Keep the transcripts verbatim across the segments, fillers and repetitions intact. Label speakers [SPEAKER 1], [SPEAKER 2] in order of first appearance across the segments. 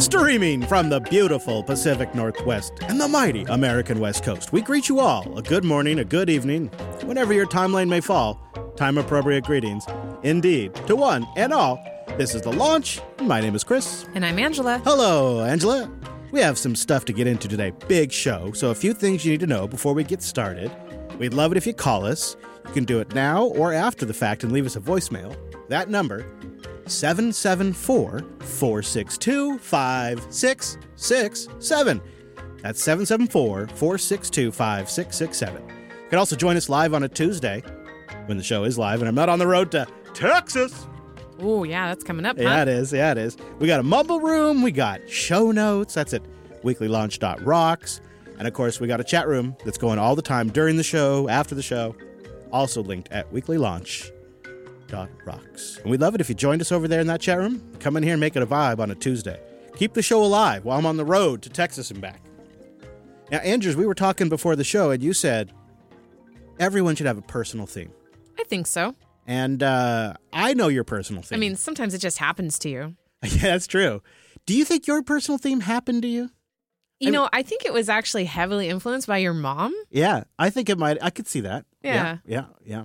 [SPEAKER 1] Streaming from the beautiful Pacific Northwest and the mighty American West Coast, we greet you all a good morning, a good evening, whenever your timeline may fall. Time-appropriate greetings, indeed, to one and all. This is The Launch. My name is Chris.
[SPEAKER 2] And I'm Angela.
[SPEAKER 1] Hello, Angela. We have some stuff to get into today. Big show, so a few things you need to know before we get started. We'd love it if you call us. You can do it now or after the fact and leave us a voicemail. That number, seven seven four, four six two, five six six seven. That's seven seven four, four six two, five six six seven. You can also join us live on a Tuesday when the show is live and I'm not on the road to Texas.
[SPEAKER 2] Oh, yeah, that's coming up, huh?
[SPEAKER 1] Yeah, it is. Yeah, it is. We got a mumble room. We got show notes. That's at weekly launch dot rocks. And, of course, we got a chat room that's going all the time during the show, after the show. Also linked at weekly launch dot rocks. And we'd love it if you joined us over there in that chat room. Come in here and make it a vibe on a Tuesday. Keep the show alive while I'm on the road to Texas and back. Now, Andrews, we were talking before the show, and you said everyone should have a personal theme.
[SPEAKER 2] I think so.
[SPEAKER 1] And uh, I know your personal theme.
[SPEAKER 2] I mean, sometimes it just happens to you.
[SPEAKER 1] Yeah, that's true. Do you think your personal theme happened to you?
[SPEAKER 2] You I know, mean, I think it was actually heavily influenced by your mom.
[SPEAKER 1] Yeah, I think it might. I could see that.
[SPEAKER 2] Yeah.
[SPEAKER 1] Yeah, yeah. yeah.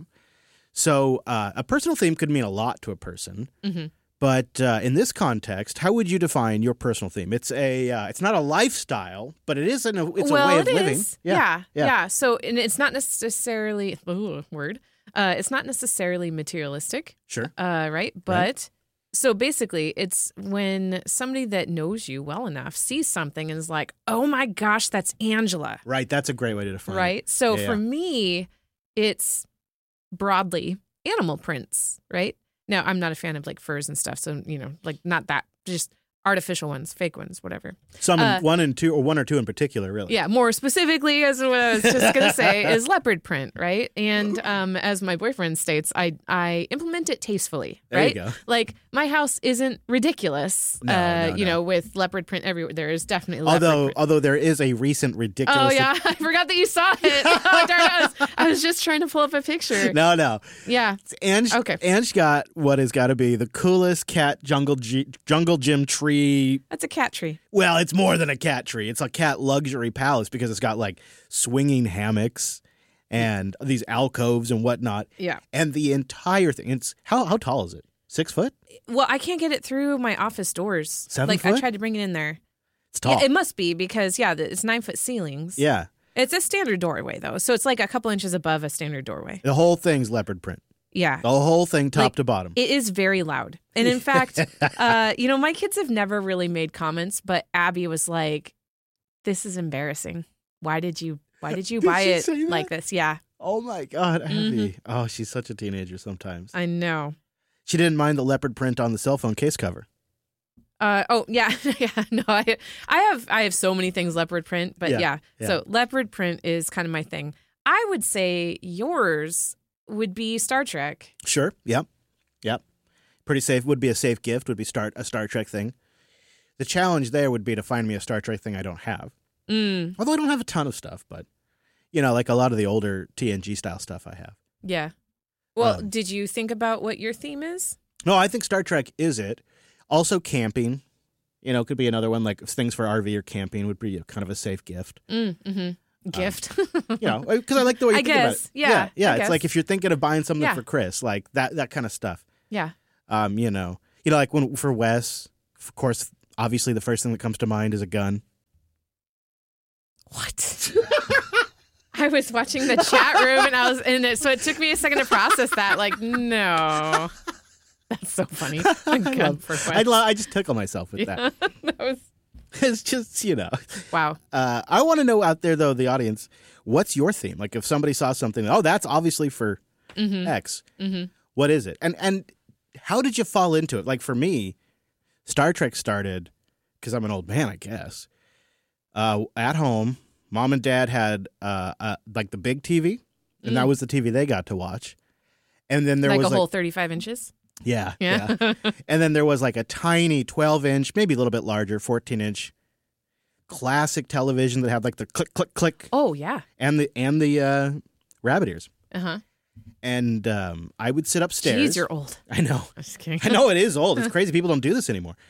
[SPEAKER 1] So uh, a personal theme could mean a lot to a person. Mm-hmm. But uh, in this context, how would you define your personal theme? It's a, uh, it's not a lifestyle, but it is an, it's
[SPEAKER 2] well,
[SPEAKER 1] a way of
[SPEAKER 2] it
[SPEAKER 1] living.
[SPEAKER 2] Is. Yeah, yeah, yeah. yeah. So and it's not necessarily, ooh, word. Uh, it's not necessarily materialistic.
[SPEAKER 1] Sure.
[SPEAKER 2] Uh, right? But
[SPEAKER 1] right.
[SPEAKER 2] So basically, it's when somebody that knows you well enough sees something and is like, oh my gosh, that's Angela.
[SPEAKER 1] Right. That's a great way to define
[SPEAKER 2] right? it.
[SPEAKER 1] Right.
[SPEAKER 2] So
[SPEAKER 1] yeah,
[SPEAKER 2] for
[SPEAKER 1] yeah.
[SPEAKER 2] me, it's broadly animal prints, right? Now, I'm not a fan of like furs and stuff. So, you know, like not that, just artificial ones, fake ones, whatever.
[SPEAKER 1] Some
[SPEAKER 2] uh,
[SPEAKER 1] one and two, or one or two in particular, really.
[SPEAKER 2] Yeah, more specifically, as what I was just going to say, is leopard print, right? And um, as my boyfriend states, I I implement it tastefully, right?
[SPEAKER 1] There you go.
[SPEAKER 2] Like, my house isn't ridiculous,
[SPEAKER 1] no,
[SPEAKER 2] uh,
[SPEAKER 1] no,
[SPEAKER 2] you
[SPEAKER 1] no.
[SPEAKER 2] know, with leopard print everywhere. There is definitely leopard
[SPEAKER 1] although,
[SPEAKER 2] print.
[SPEAKER 1] Although there is a recent ridiculous...
[SPEAKER 2] Oh, yeah, I forgot that you saw it. Oh, darn, I was, I was just trying to pull up a picture.
[SPEAKER 1] No, no.
[SPEAKER 2] Yeah.
[SPEAKER 1] Ange,
[SPEAKER 2] okay.
[SPEAKER 1] Ange got what has got to be the coolest cat jungle, G, jungle gym tree...
[SPEAKER 2] That's a cat tree.
[SPEAKER 1] Well, it's more than a cat tree. It's a cat luxury palace because it's got like swinging hammocks and these alcoves and whatnot.
[SPEAKER 2] Yeah.
[SPEAKER 1] And the entire thing. It's how how tall is it? Six foot?
[SPEAKER 2] Well, I can't get it through my office doors.
[SPEAKER 1] Seven
[SPEAKER 2] like,
[SPEAKER 1] foot?
[SPEAKER 2] I tried to bring it in there.
[SPEAKER 1] It's tall.
[SPEAKER 2] Yeah, it must be because, yeah, it's nine foot ceilings.
[SPEAKER 1] Yeah.
[SPEAKER 2] It's a standard doorway, though. So it's like a couple inches above a standard doorway.
[SPEAKER 1] The whole thing's leopard print.
[SPEAKER 2] Yeah.
[SPEAKER 1] The whole thing top
[SPEAKER 2] like,
[SPEAKER 1] to bottom.
[SPEAKER 2] It is very loud. And in fact, uh, you know, my kids have never really made comments, but Abby was like, this is embarrassing. Why did you why did you
[SPEAKER 1] did
[SPEAKER 2] buy it
[SPEAKER 1] say that?
[SPEAKER 2] like this? Yeah.
[SPEAKER 1] Oh, my God, Abby.
[SPEAKER 2] Mm-hmm.
[SPEAKER 1] Oh, she's such a teenager sometimes.
[SPEAKER 2] I know.
[SPEAKER 1] She didn't mind the leopard print on the cell phone case cover.
[SPEAKER 2] Uh, oh, yeah. yeah. No, I, I have I have so many things leopard print, but
[SPEAKER 1] Yeah,
[SPEAKER 2] yeah.
[SPEAKER 1] yeah.
[SPEAKER 2] So leopard print is kind of my thing. I would say yours would be Star Trek.
[SPEAKER 1] Sure. Yep. Yep. Pretty safe. Would be a safe gift. Would be start a Star Trek thing. The challenge there would be to find me a Star Trek thing I don't have.
[SPEAKER 2] Mm.
[SPEAKER 1] Although I don't have a ton of stuff, but, you know, like a lot of the older T N G style stuff I have.
[SPEAKER 2] Yeah. Well,
[SPEAKER 1] Um,
[SPEAKER 2] did you think about what your theme is?
[SPEAKER 1] No, I think Star Trek is it. Also camping. You know, could be another one, like things for R V or camping would be kind of a safe gift.
[SPEAKER 2] Mm, mm-hmm. Gift.
[SPEAKER 1] Um, you know, because I like the way you
[SPEAKER 2] I
[SPEAKER 1] think about
[SPEAKER 2] guess.
[SPEAKER 1] it.
[SPEAKER 2] Yeah,
[SPEAKER 1] Yeah. yeah
[SPEAKER 2] I
[SPEAKER 1] it's
[SPEAKER 2] guess.
[SPEAKER 1] like if you're thinking of buying something
[SPEAKER 2] Yeah.
[SPEAKER 1] for Chris, like that that kind of stuff.
[SPEAKER 2] Yeah.
[SPEAKER 1] Um, you know, you know, like when for Wes, of course, obviously the first thing that comes to mind is a gun.
[SPEAKER 2] What? I was watching the chat room and I was in it, so it took me a second to process that. Like, no. That's so funny. A gun for Wes.
[SPEAKER 1] I, lo- I just tickle myself with
[SPEAKER 2] Yeah,
[SPEAKER 1] that.
[SPEAKER 2] that was
[SPEAKER 1] It's just, you know.
[SPEAKER 2] wow.
[SPEAKER 1] Uh, I want to know out there, though, the audience, what's your theme? Like if somebody saw something, oh, that's obviously for
[SPEAKER 2] Mm-hmm.
[SPEAKER 1] X.
[SPEAKER 2] Mm-hmm.
[SPEAKER 1] What is it? And and how did you fall into it? Like for me, Star Trek started, because I'm an old man, I guess, uh, at home. Mom and Dad had uh, uh, like the big T V, and
[SPEAKER 2] Mm.
[SPEAKER 1] that was the T V they got to watch. And then there
[SPEAKER 2] Like
[SPEAKER 1] was
[SPEAKER 2] a
[SPEAKER 1] like,
[SPEAKER 2] whole thirty-five inches?
[SPEAKER 1] yeah,
[SPEAKER 2] Yeah.
[SPEAKER 1] yeah. And then there was like a tiny twelve inch, maybe a little bit larger, fourteen inch classic television that had like the click, click, click,
[SPEAKER 2] Oh, yeah.
[SPEAKER 1] and the and the uh, rabbit ears.
[SPEAKER 2] Uh-huh.
[SPEAKER 1] And um, I would sit upstairs.
[SPEAKER 2] Jeez, you're old.
[SPEAKER 1] I know.
[SPEAKER 2] I'm just kidding.
[SPEAKER 1] I know it is old. It's crazy. People don't do this anymore.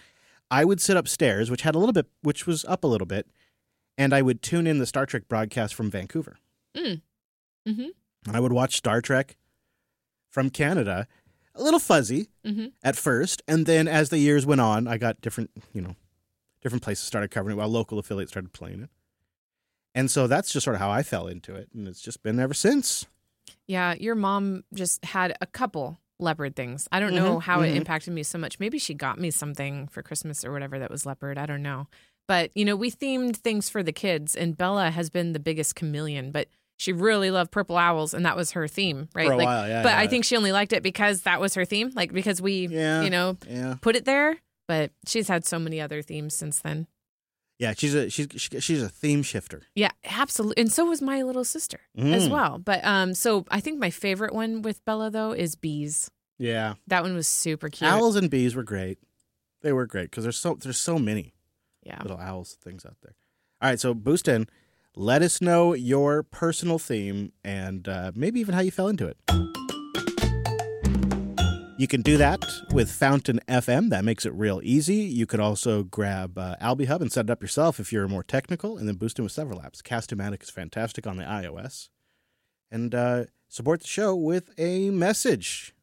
[SPEAKER 1] I would sit upstairs, which had a little bit, which was up a little bit, and I would tune in the Star Trek broadcast from Vancouver.
[SPEAKER 2] Mm. Mm-hmm.
[SPEAKER 1] And I would watch Star Trek from Canada, a little fuzzy
[SPEAKER 2] Mm-hmm.
[SPEAKER 1] at first, and then as the years went on, I got different, you know, different places started covering it while local affiliates started playing it. And so that's just sort of how I fell into it, and it's just been ever since.
[SPEAKER 2] Yeah, your mom just had a couple leopard things. I don't
[SPEAKER 1] Mm-hmm,
[SPEAKER 2] know how
[SPEAKER 1] mm-hmm.
[SPEAKER 2] it impacted me so much. Maybe she got me something for Christmas or whatever that was leopard. I don't know. But, you know, we themed things for the kids, and Bella has been the biggest chameleon, but she really loved purple owls, and that was her theme, right?
[SPEAKER 1] For a
[SPEAKER 2] like,
[SPEAKER 1] while, yeah,
[SPEAKER 2] But
[SPEAKER 1] yeah.
[SPEAKER 2] I think she only liked it because that was her theme, like because we,
[SPEAKER 1] Yeah,
[SPEAKER 2] you know,
[SPEAKER 1] yeah.
[SPEAKER 2] put it there. But she's had so many other themes since then.
[SPEAKER 1] Yeah, she's a she's she's a theme shifter.
[SPEAKER 2] Yeah, absolutely. And so was my little sister
[SPEAKER 1] Mm.
[SPEAKER 2] as well. But um, so I think my favorite one with Bella, though, is bees.
[SPEAKER 1] Yeah.
[SPEAKER 2] That one was super cute.
[SPEAKER 1] Owls and bees were great. They were great because there's so there's so many
[SPEAKER 2] Yeah.
[SPEAKER 1] little owls things out there. All right, so Boostin, let us know your personal theme and uh, maybe even how you fell into it. You can do that with Fountain F M. That makes it real easy. You could also grab uh, AlbiHub and set it up yourself if you're more technical, and then boost in with several apps. Cast-O-Matic is fantastic on the iOS. And uh, support the show with a message.